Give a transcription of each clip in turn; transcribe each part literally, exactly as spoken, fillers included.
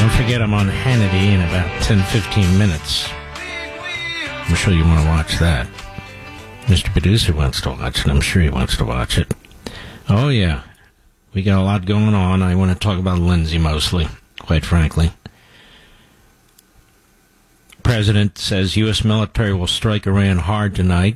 Don't forget I'm on Hannity in about ten fifteen minutes. I'm sure you want to watch that. Mister Producer wants to watch it. I'm sure he wants to watch it. Oh, yeah. We got a lot going on. I want to talk about Lindsay mostly, quite frankly. President says U S military will strike Iran hard tonight.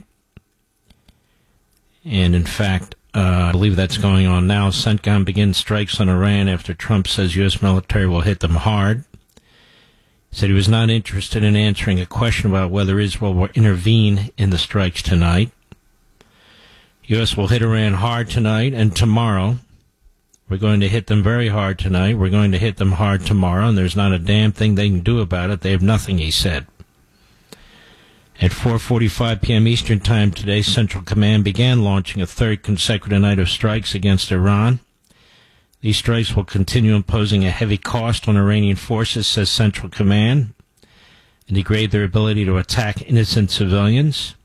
And, in fact, uh, I believe that's going on now. CENTCOM begins strikes on Iran after Trump says U S military will hit them hard. He said he was not interested in answering a question about whether Israel will intervene in the strikes tonight. U S will hit Iran hard tonight and tomorrow. We're going to hit them very hard tonight. We're going to hit them hard tomorrow, and there's not a damn thing they can do about it. They have nothing, he said. At four forty-five p.m. Eastern Time today, Central Command began launching a third consecutive night of strikes against Iran. These strikes will continue imposing a heavy cost on Iranian forces, says Central Command, and degrade their ability to attack innocent civilians.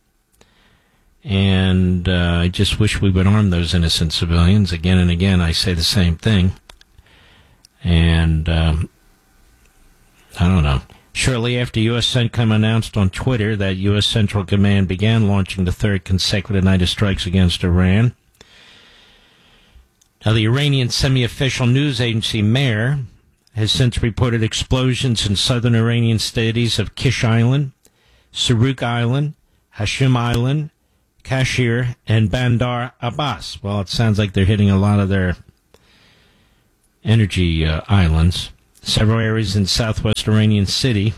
And uh, I just wish we would arm those innocent civilians. Again and again, I say the same thing. And um, I don't know. Shortly after U S CENTCOM announced on Twitter that U S Central Command began launching the third consecutive night of strikes against Iran. Now, the Iranian semi-official news agency Mehr has since reported explosions in southern Iranian cities of Kish Island, Saruk Island, Hashim Island, Kashir, and Bandar Abbas. Well, it sounds like they're hitting a lot of their energy uh, islands. Several areas in southwest Iranian city.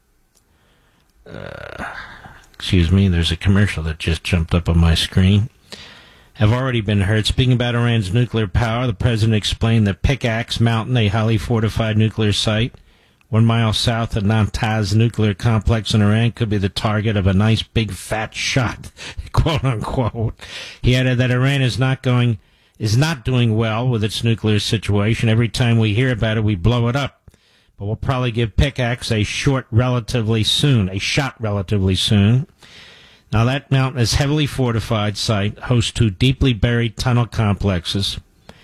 Uh, excuse me, there's a commercial that just jumped up on my screen. Have already been heard. Speaking about Iran's nuclear power, the president explained that Pickaxe Mountain, a highly fortified nuclear site one mile south of Namtaz nuclear complex in Iran, could be the target of a nice big fat shot, quote unquote. He added that Iran is not going, is not doing well with its nuclear situation. Every time we hear about it, we blow it up. But we'll probably give Pickaxe a short relatively soon, a shot relatively soon. Now, that mountain is heavily fortified site, hosts two deeply buried tunnel complexes.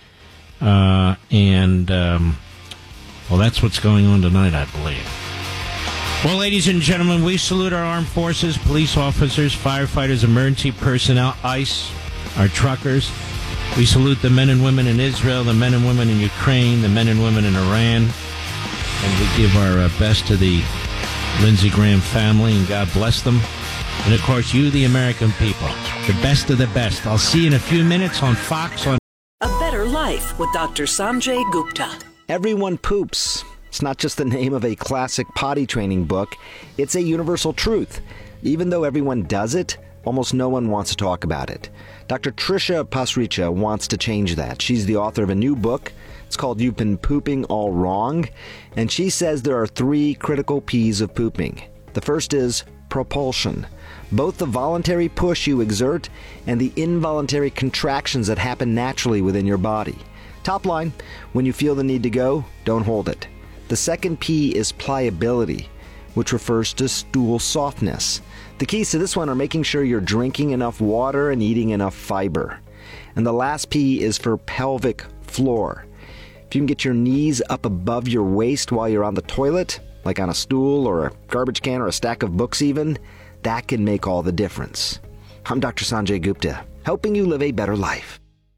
Uh, and, um, well, that's what's going on tonight, I believe. Well, ladies and gentlemen, we salute our armed forces, police officers, firefighters, emergency personnel, ICE, our truckers. We salute the men and women in Israel, the men and women in Ukraine, the men and women in Iran. And we give our uh, best to the Lindsey Graham family, and God bless them. And, of course, you, the American people, the best of the best. I'll see you in a few minutes on Fox. On A Better Life with Doctor Sanjay Gupta. Everyone poops. It's not just the name of a classic potty training book. It's a universal truth. Even though everyone does it, almost no one wants to talk about it. Doctor Tricia Pasricha wants to change that. She's the author of a new book. It's called You've Been Pooping All Wrong. And she says there are three critical P's of pooping. The first is propulsion. Both the voluntary push you exert and the involuntary contractions that happen naturally within your body. Top line, when you feel the need to go, don't hold it. The second P is pliability, which refers to stool softness. The keys to this one are making sure you're drinking enough water and eating enough fiber. And the last P is for pelvic floor. If you can get your knees up above your waist while you're on the toilet, like on a stool or a garbage can or a stack of books even, that can make all the difference. I'm Doctor Sanjay Gupta, helping you live a better life.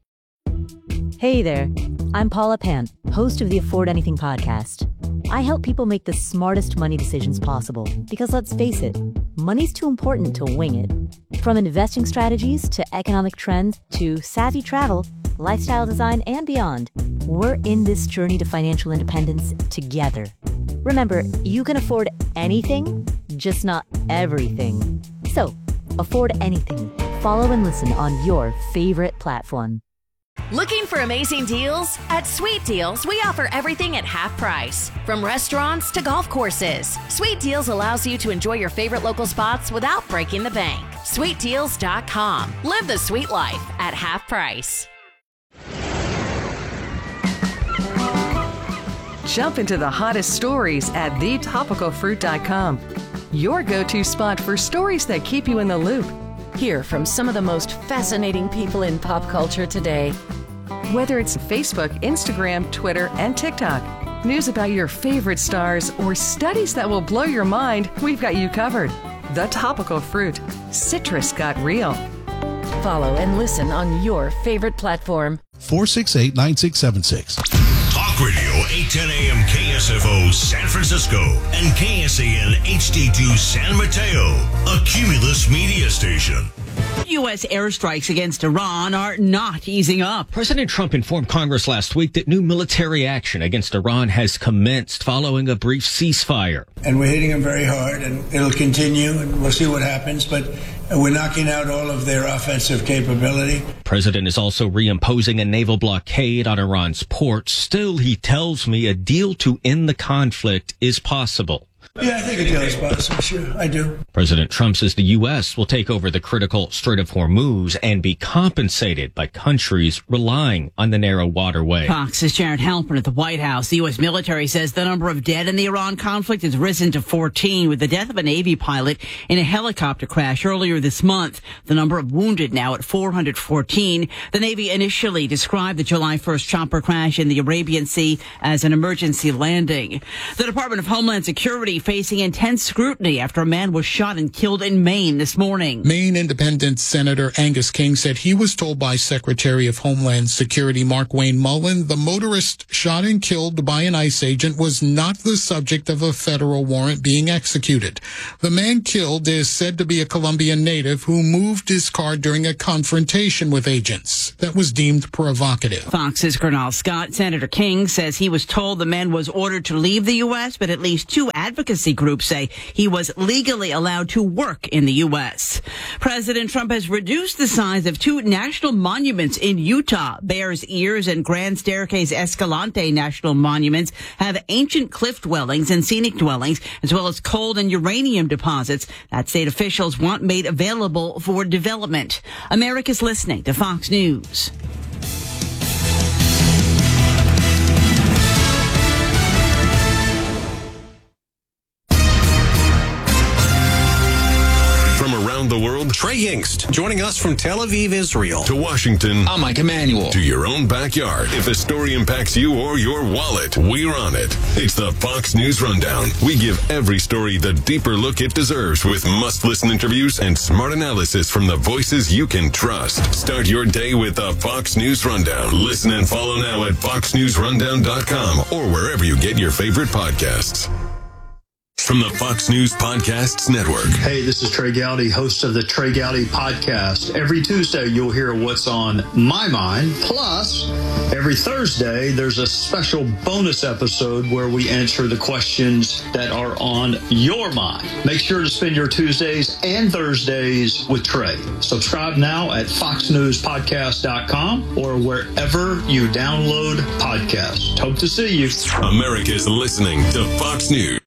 Hey there, I'm Paula Pant, host of the Afford Anything podcast. I help people make the smartest money decisions possible because, let's face it, money's too important to wing it. From investing strategies to economic trends to savvy travel, lifestyle design, and beyond, we're in this journey to financial independence together. Remember, you can afford anything, just not everything. So, afford anything. Follow and listen on your favorite platform. Looking for amazing deals? At Sweet Deals, we offer everything at half price. From restaurants to golf courses, Sweet Deals allows you to enjoy your favorite local spots without breaking the bank. sweet deals dot com. Live the sweet life at half price. Jump into the hottest stories at the topical fruit dot com. Your go-to spot for stories that keep you in the loop. Hear from some of the most fascinating people in pop culture today. Whether it's Facebook, Instagram, Twitter, and TikTok, news about your favorite stars, or studies that will blow your mind, we've got you covered. The Topical Fruit. Citrus got real. Follow and listen on your favorite platform. four six eight, nine six seven six. Talk Radio eight ten A M K S F O San Francisco and K S A N H D two San Mateo, a Cumulus media station. U S airstrikes against Iran are not easing up. President Trump informed Congress last week that new military action against Iran has commenced following a brief ceasefire. And we're hitting them very hard, and it'll continue, and we'll see what happens, but we're knocking out all of their offensive capability. President is also reimposing a naval blockade on Iran's ports. Still, he tells me a deal to end the conflict is possible. Yeah, I think a deal is possible. Sure, I do. President Trump says the U S will take over the critical Strait of Hormuz and be compensated by countries relying on the narrow waterway. Fox's Jared Halpern at the White House. The U S military says the number of dead in the Iran conflict has risen to fourteen, with the death of a Navy pilot in a helicopter crash earlier this month. The number of wounded now at four hundred fourteen. The Navy initially described the July first chopper crash in the Arabian Sea as an emergency landing. The Department of Homeland Security facing intense scrutiny after a man was shot and killed in Maine this morning. Maine Independent Senator Angus King said he was told by Secretary of Homeland Security Mark Wayne Mullen the motorist shot and killed by an ICE agent was not the subject of a federal warrant being executed. The man killed is said to be a Colombian native who moved his car during a confrontation with agents that was deemed provocative. Fox's Colonel Scott. Senator King says he was told the man was ordered to leave the U S, but at least two advocacy groups say he was legally allowed to work in the U S. President Trump has reduced the size of two national monuments in Utah. Bears Ears and Grand Staircase Escalante National Monuments have ancient cliff dwellings and scenic dwellings, as well as coal and uranium deposits that state officials want made available for development. America's listening to Fox News. Around the world, Trey Yingst, joining us from Tel Aviv, Israel. To Washington. I'm Mike Emanuel. To your own backyard. If the story impacts you or your wallet, we're on it. It's the Fox News Rundown. We give every story the deeper look it deserves with must-listen interviews and smart analysis from the voices you can trust. Start your day with the Fox News Rundown. Listen and follow now at fox news rundown dot com or wherever you get your favorite podcasts. From the Fox News Podcasts Network. Hey, this is Trey Gowdy, host of the Trey Gowdy Podcast. Every Tuesday, you'll hear what's on my mind. Plus, every Thursday, there's a special bonus episode where we answer the questions that are on your mind. Make sure to spend your Tuesdays and Thursdays with Trey. Subscribe now at fox news podcast dot com or wherever you download podcasts. Hope to see you. America's listening to Fox News.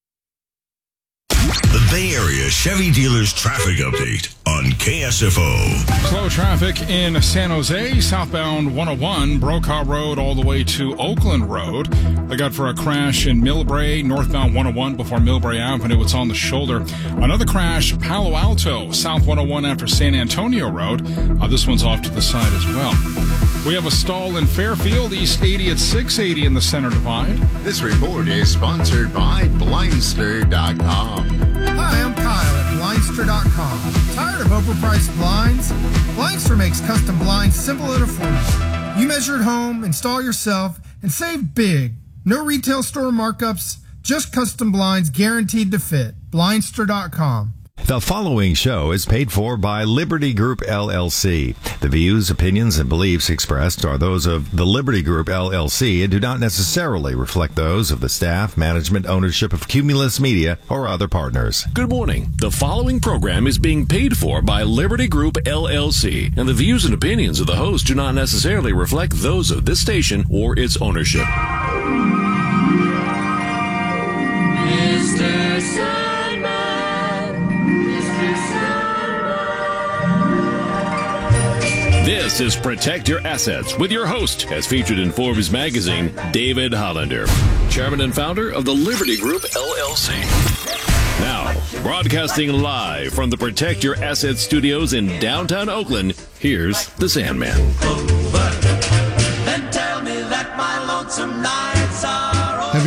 The Bay Area Chevy Dealers Traffic Update on K S F O. Slow traffic in San Jose, southbound one oh one, Brokaw Road all the way to Oakland Road. They got for a crash in Millbrae, northbound one oh one before Millbrae Avenue. It's on the shoulder. Another crash, Palo Alto, south one oh one after San Antonio Road. Uh, this one's off to the side as well. We have a stall in Fairfield, East eighty at six eighty in the Center Divide. This report is sponsored by Blindster dot com. Hi, I'm Kyle at Blindster dot com. Tired of overpriced blinds? Blindster makes custom blinds simple and affordable. You measure at home, install yourself, and save big. No retail store markups, just custom blinds guaranteed to fit. Blindster dot com. The following show is paid for by Liberty Group, L L C. The views, opinions, and beliefs expressed are those of the Liberty Group, L L C, and do not necessarily reflect those of the staff, management, ownership of Cumulus Media, or other partners. Good morning. The following program is being paid for by Liberty Group, L L C, and the views and opinions of the host do not necessarily reflect those of this station or its ownership. Mister Sandman. This is Protect Your Assets with your host, as featured in Forbes magazine, David Hollander, chairman and founder of the Liberty Group, L L C. Now, broadcasting live from the Protect Your Assets studios in downtown Oakland, here's the Sandman. Then tell me that my lonesome nights are over.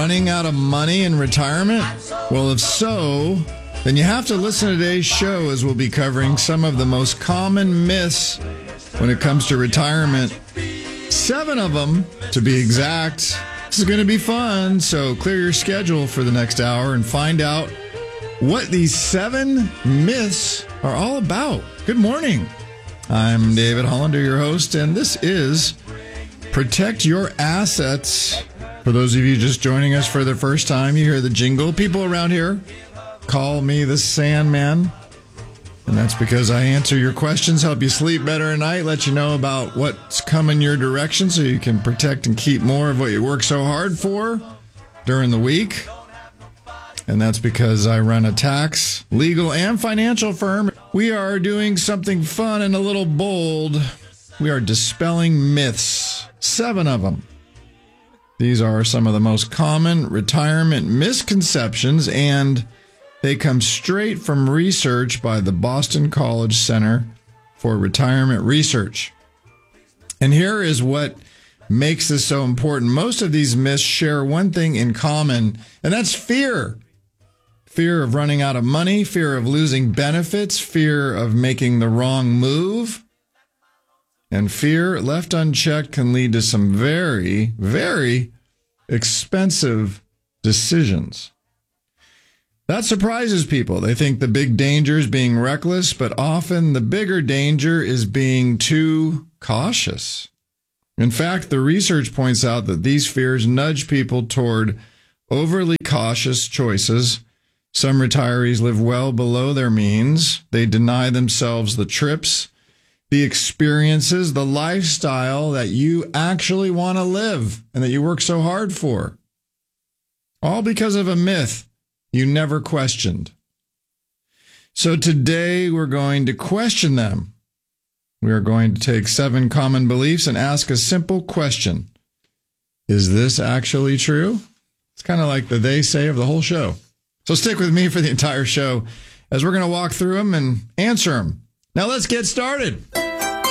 running out of money in retirement? Well, if so, then you have to listen to today's show, as we'll be covering some of the most common myths when it comes to retirement. Seven of them, to be exact. This is going to be fun, so clear your schedule for the next hour and find out what these seven myths are all about. Good morning. I'm David Hollander, your host, and this is Protect Your Assets. For those of you just joining us for the first time, you hear the jingle. People around here call me the Sandman, and that's because I answer your questions, help you sleep better at night, let you know about what's coming your direction so you can protect and keep more of what you work so hard for during the week. And that's because I run a tax, legal, and financial firm. We are doing something fun and a little bold. We are dispelling myths, seven of them. These are some of the most common retirement misconceptions, and they come straight from research by the Boston College Center for Retirement Research. And here is what makes this so important. Most of these myths share one thing in common, and that's fear. Fear of running out of money, fear of losing benefits, fear of making the wrong move. And fear left unchecked can lead to some very, very expensive decisions. That surprises people. They think the big danger is being reckless, but often the bigger danger is being too cautious. In fact, the research points out that these fears nudge people toward overly cautious choices. Some retirees live well below their means. They deny themselves the trips, the experiences, the lifestyle that you actually want to live and that you work so hard for. All because of a myth you never questioned. So today we're going to question them. We are going to take seven common beliefs and ask a simple question. Is this actually true? It's kind of like the they say of the whole show. So stick with me for the entire show as we're going to walk through them and answer them. Now let's get started. A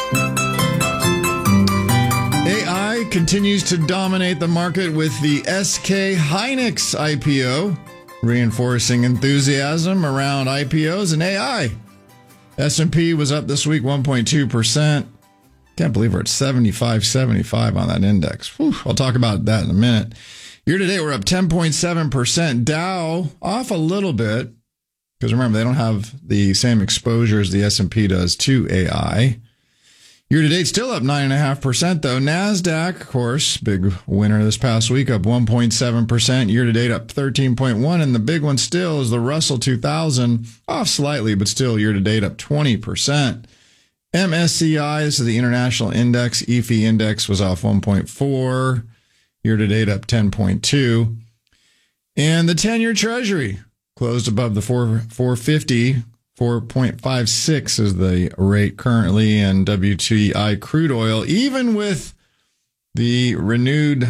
I continues to dominate the market with the S K Hynix I P O, reinforcing enthusiasm around I P Os and A I. S and P was up this week one point two percent. Can't believe we're at seventy-five seventy-five on that index. Whew, I'll talk about that in a minute. Year to date, we're up ten point seven percent. Dow off a little bit, because remember, they don't have the same exposure as the S and P does to A I. Year to date, still up nine point five percent, though. NASDAQ, of course, big winner this past week, up one point seven percent. Year to date, up thirteen point one percent. And the big one still is the Russell two thousand, off slightly, but still year to date, up twenty percent. M S C I, this is the international index. E F I index was off one point four. Year to date, up ten point two. And the ten-year Treasury closed above the four fifty. four point five six is the rate currently, and W T I crude oil, even with the renewed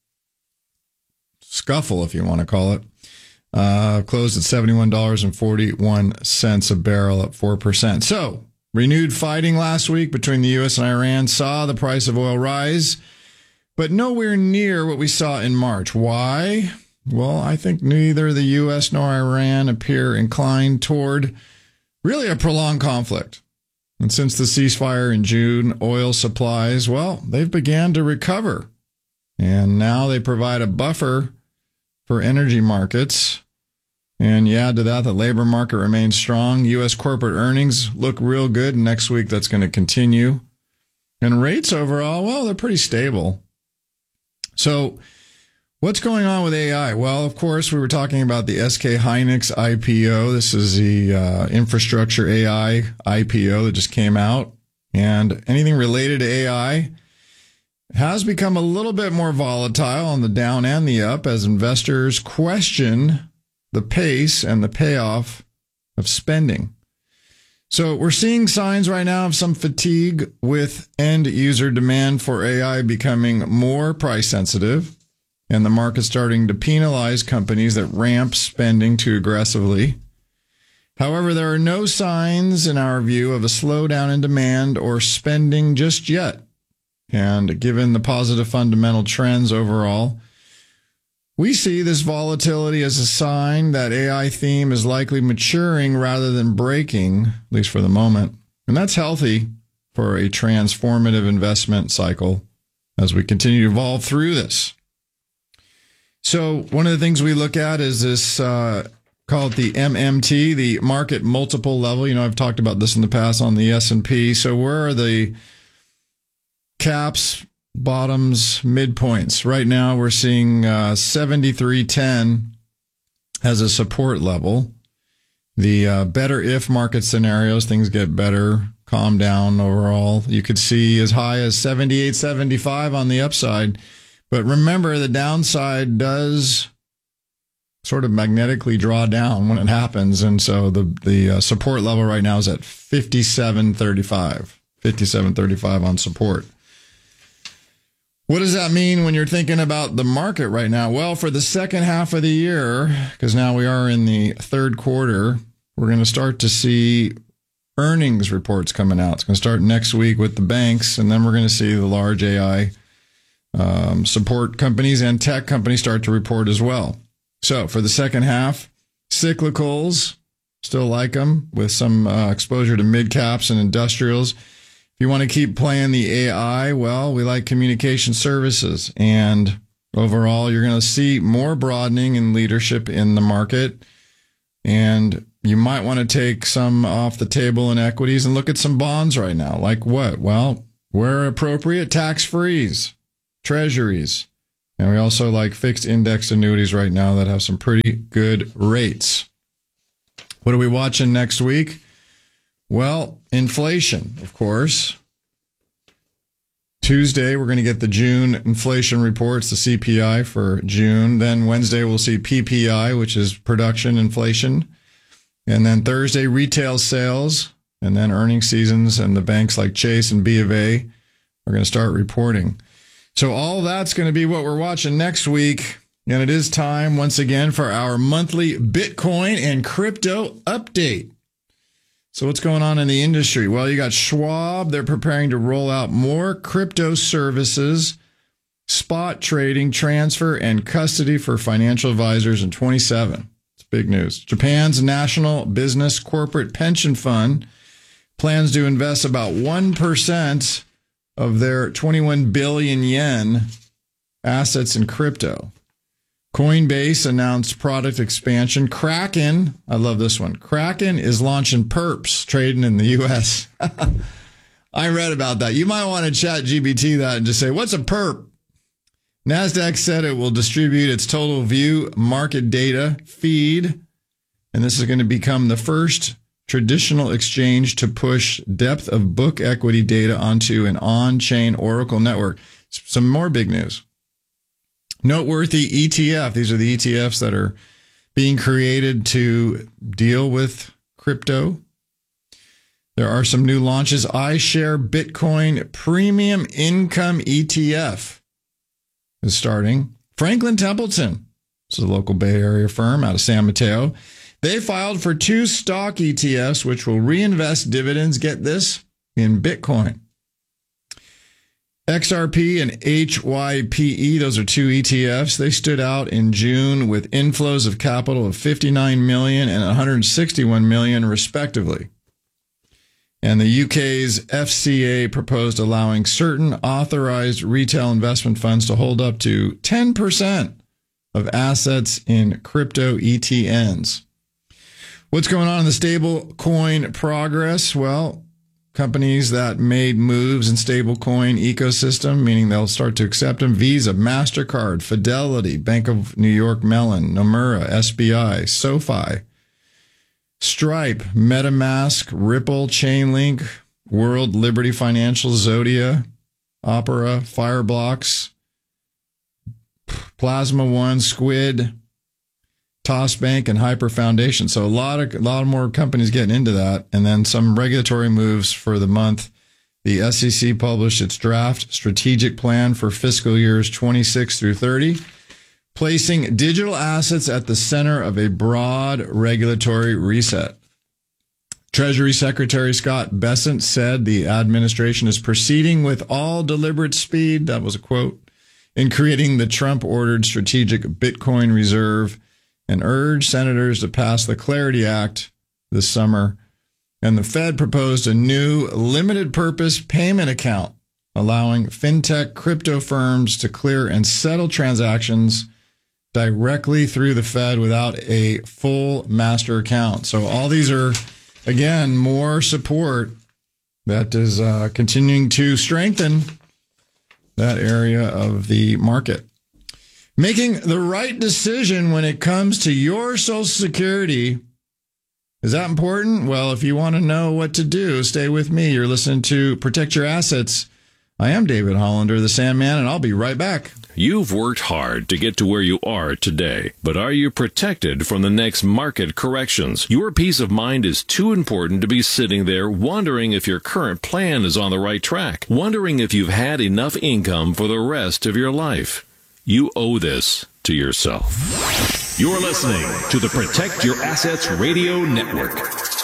scuffle, if you want to call it, uh, closed at seventy-one dollars and forty-one cents a barrel, up four percent. So, renewed fighting last week between the U S and Iran saw the price of oil rise, but nowhere near what we saw in March. Why? Well, I think neither the U S nor Iran appear inclined toward really a prolonged conflict. And since the ceasefire in June, oil supplies, well, they've began to recover. And now they provide a buffer for energy markets. And you add to that, the labor market remains strong. U S corporate earnings look real good. And next week, that's going to continue. And rates overall, well, they're pretty stable. So what's going on with A I? Well, of course, we were talking about the S K Hynix I P O. This is the uh, infrastructure A I I P O that just came out. And anything related to A I has become a little bit more volatile on the down and the up as investors question the pace and the payoff of spending. So we're seeing signs right now of some fatigue with end user demand for A I becoming more price sensitive, and the market starting to penalize companies that ramp spending too aggressively. However, there are no signs, in our view, of a slowdown in demand or spending just yet. And given the positive fundamental trends overall, We see this volatility as a sign that A I theme is likely maturing rather than breaking, at least for the moment. And that's healthy for a transformative investment cycle as we continue to evolve through this. So one of the things we look at is this, uh, call it the M M T, the market multiple level. You know, I've talked about this in the past on the S and P. So where are the caps, bottoms, midpoints? Right now we're seeing uh, seventy-three ten as a support level. The uh, better if market scenarios, things get better, calm down overall. You could see as high as seventy-eight seventy-five on the upside. But remember, the downside does sort of magnetically draw down when it happens. And so the, the uh, support level right now is at fifty-seven thirty-five. fifty-seven thirty-five on support. What does that mean when you're thinking about the market right now? Well, for the second half of the year, because now we are in the third quarter, we're going to start to see earnings reports coming out. It's going to start next week with the banks, and then we're going to see the large A I um, support companies and tech companies start to report as well. So for the second half, cyclicals, still like them with some uh, exposure to mid caps and industrials. If you want to keep playing the A I, well, we like communication services. And overall, you're going to see more broadening in leadership in the market. And you might want to take some off the table in equities and look at some bonds right now. Like what? Well, where appropriate, tax-frees, treasuries. And we also like fixed index annuities right now that have some pretty good rates. What are we watching next week? Well, inflation, of course. Tuesday, we're going to get the June inflation reports, the C P I for June. Then Wednesday, we'll see P P I, which is production inflation. And then Thursday, retail sales. And then earnings seasons, and the banks like Chase and B of A are going to start reporting. So all that's going to be what we're watching next week. And it is time once again for our monthly Bitcoin and crypto update. So what's going on in the industry? Well, you got Schwab. They're preparing to roll out more crypto services, spot trading, transfer, and custody for financial advisors in twenty-seven. It's big news. Japan's National Business Corporate Pension Fund plans to invest about one percent of their twenty-one billion yen assets in crypto. Coinbase announced product expansion. Kraken, I love this one. Kraken is launching perps trading in the U S. I read about that. You might want to chat G B T that and just say, what's a perp? NASDAQ said it will distribute its total view market data feed, and this is going to become the first traditional exchange to push depth of book equity data onto an on-chain Oracle network. Some more big news. Noteworthy E T F. These are the E T Fs that are being created to deal with crypto. There are some new launches. iShare Bitcoin Premium Income E T F is starting. Franklin Templeton, this is a local Bay Area firm out of San Mateo. They filed for two stock E T Fs, which will reinvest dividends, get this, in Bitcoin. X R P and H Y P E, those are two E T Fs. They stood out in June with inflows of capital of fifty-nine million dollars and one hundred sixty-one million dollars, respectively. And the U K's F C A proposed allowing certain authorized retail investment funds to hold up to ten percent of assets in crypto E T Ns. What's going on in the stable coin progress? Well, companies that made moves in stablecoin ecosystem, meaning they'll start to accept them. Visa, MasterCard, Fidelity, Bank of New York Mellon, Nomura, S B I, SoFi, Stripe, MetaMask, Ripple, Chainlink, World, Liberty Financial, Zodia, Opera, Fireblocks, Plasma One, Squid, TossBank, and Hyper Foundation. So a lot of a lot of more companies getting into that. And then some regulatory moves for the month. The S E C published its draft strategic plan for fiscal years twenty-six through thirty, placing digital assets at the center of a broad regulatory reset. Treasury Secretary Scott Bessent said the administration is proceeding with all deliberate speed. That was a quote. in creating the Trump-ordered strategic Bitcoin reserve and urged senators to pass the Clarity Act this summer. And the Fed proposed a new limited-purpose payment account, allowing fintech crypto firms to clear and settle transactions directly through the Fed without a full master account. So all these are, again, more support that is uh, continuing to strengthen that area of the market. Making the right decision when it comes to your Social Security, is that important? Well, if you want to know what to do, stay with me. You're listening to Protect Your Assets. I am David Hollander, the Sandman, and I'll be right back. You've worked hard to get to where you are today, but are you protected from the next market corrections? Your peace of mind is too important to be sitting there wondering if your current plan is on the right track, wondering if you've had enough income for the rest of your life. You owe this to yourself. You're listening to the Protect Your Assets Radio Network.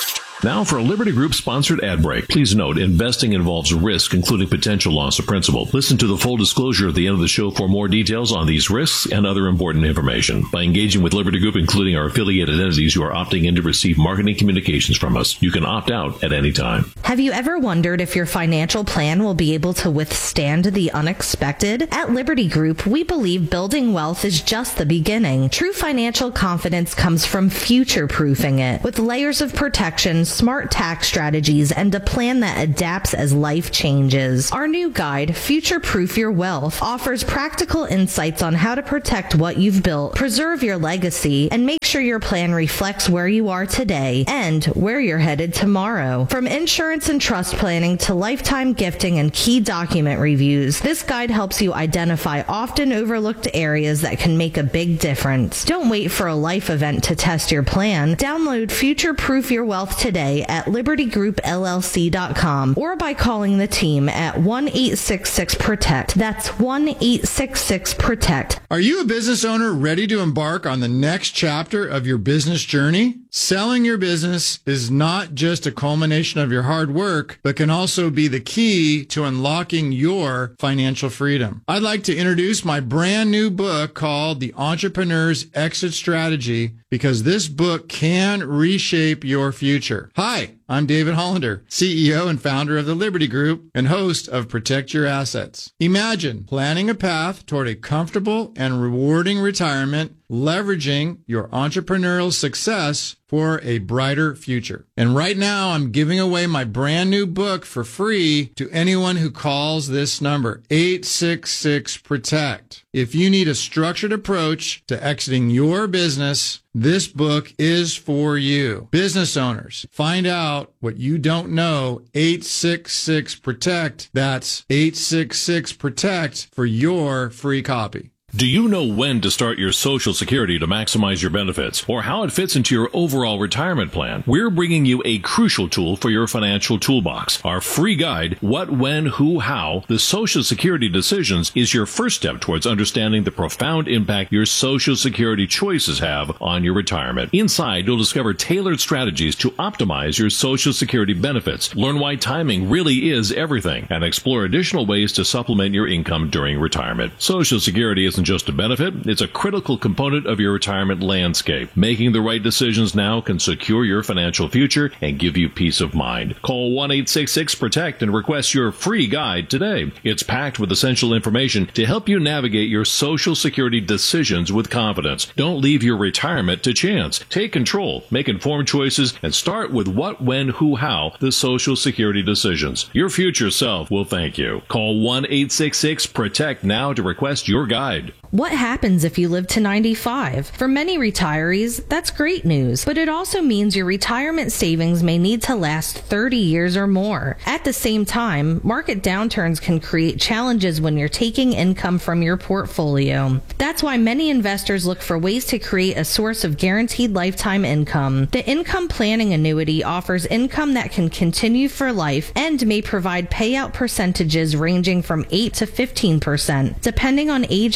Now for a Liberty Group sponsored ad break. Please note, investing involves risk, including potential loss of principal. Listen to the full disclosure at the end of the show for more details on these risks and other important information. By engaging with Liberty Group, including our affiliated entities, you are opting in to receive marketing communications from us. You can opt out at any time. Have you ever wondered if your financial plan will be able to withstand the unexpected? At Liberty Group, we believe building wealth is just the beginning. True financial confidence comes from future-proofing it, with layers of protection, smart tax strategies, and a plan that adapts as life changes. Our new guide, Future Proof Your Wealth, offers practical insights on how to protect what you've built, preserve your legacy, and make sure your plan reflects where you are today and where you're headed tomorrow. From insurance and trust planning to lifetime gifting and key document reviews, this guide helps you identify often overlooked areas that can make a big difference. Don't wait for a life event to test your plan. Download Future Proof Your Wealth today at liberty group L L C dot com or by calling the team at one eight six six protect. That's one eight six six protect. Are you a business owner ready to embark on the next chapter of your business journey? Selling your business is not just a culmination of your hard work, but can also be the key to unlocking your financial freedom. I'd like to introduce my brand new book called The Entrepreneur's Exit Strategy, because this book can reshape your future. Hi, I'm David Hollander, C E O and founder of the Liberty Group and host of Protect Your Assets. Imagine planning a path toward a comfortable and rewarding retirement, leveraging your entrepreneurial success for a brighter future. And right now, I'm giving away my brand new book for free to anyone who calls this number, eight six six protect. If you need a structured approach to exiting your business, this book is for you. Business owners, find out what you don't know. eight six six protect. That's eight six six protect for your free copy. Do you know when to start your Social Security to maximize your benefits, or how it fits into your overall retirement plan? We're bringing you a crucial tool for your financial toolbox. Our free guide, What, When, Who, How, the Social Security Decisions, is your first step towards understanding the profound impact your Social Security choices have on your retirement. Inside, you'll discover tailored strategies to optimize your Social Security benefits, learn why timing really is everything, and explore additional ways to supplement your income during retirement. Social Security isn't just a benefit, it's a critical component of your retirement landscape. Making the right decisions now can secure your financial future and give you peace of mind. Call one eight six six protect and request your free guide today. It's packed with essential information to help you navigate your Social Security decisions with confidence. Don't leave your retirement to chance. Take control, make informed choices, and start with What, When, Who, How, the Social Security Decisions. Your future self will thank you. Call one eight six six protect now to request your guide. What happens if you live to ninety-five? For many retirees, that's great news, but it also means your retirement savings may need to last thirty years or more. At the same time, market downturns can create challenges when you're taking income from your portfolio. That's why many investors look for ways to create a source of guaranteed lifetime income. The Income Planning Annuity offers income that can continue for life and may provide payout percentages ranging from eight to fifteen percent, depending on age at issue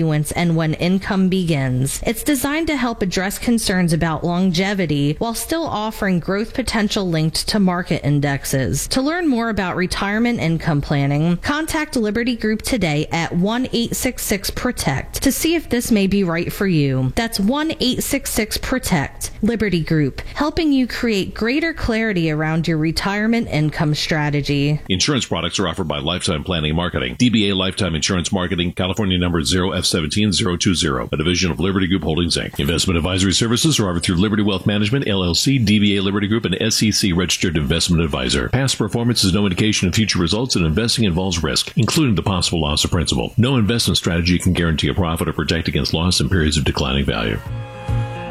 issuance and when income begins. It's designed to help address concerns about longevity while still offering growth potential linked to market indexes. To learn more about retirement income planning, contact Liberty Group today at one eight six six protect to see if this may be right for you. That's one eight six six protect. Liberty Group, helping you create greater clarity around your retirement income strategy. Insurance products are offered by Lifetime Planning and Marketing. D B A Lifetime Insurance Marketing, California number zero F one seven zero two zero, a division of Liberty Group Holdings, Incorporated. Investment advisory services are offered through Liberty Wealth Management, L L C, D B A Liberty Group, and S E C Registered Investment Advisor. Past performance is no indication of future results, and investing involves risk, including the possible loss of principal. No investment strategy can guarantee a profit or protect against loss in periods of declining value.